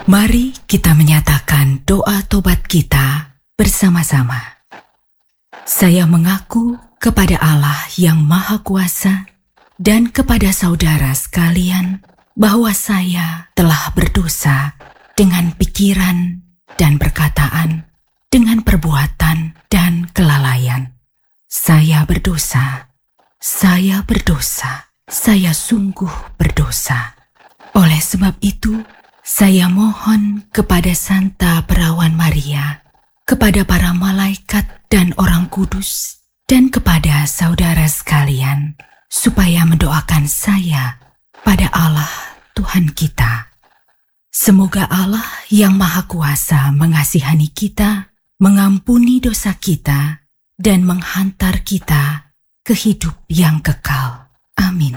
Mari kita menyatakan doa tobat kita bersama-sama. Saya mengaku kepada Allah yang Maha Kuasa dan kepada saudara sekalian bahwa saya telah berdosa dengan pikiran dan perkataan, dengan perbuatan dan kelalaian. Saya berdosa, saya sungguh berdosa. Oleh sebab itu, saya mohon kepada Santa Perawan Maria, kepada para malaikat dan orang kudus, dan kepada saudara sekalian, supaya mendoakan saya pada Allah Tuhan kita. Semoga Allah yang Maha Kuasa mengasihani kita, mengampuni dosa kita, dan menghantar kita ke hidup yang kekal. Amin.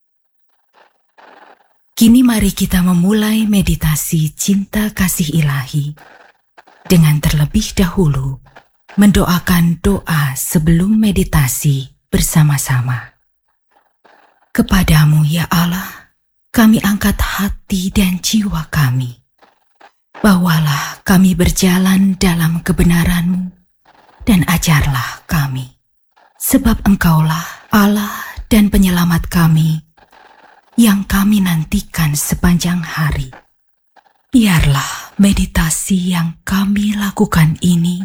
Kini mari kita memulai meditasi cinta kasih ilahi dengan terlebih dahulu mendoakan doa sebelum meditasi bersama-sama. Kepadamu ya Allah, kami angkat hati dan jiwa kami. Bawalah kami berjalan dalam kebenaran-Mu dan ajarlah kami. Sebab Engkaulah Allah dan penyelamat kami, yang kami nantikan sepanjang hari. Biarlah meditasi yang kami lakukan ini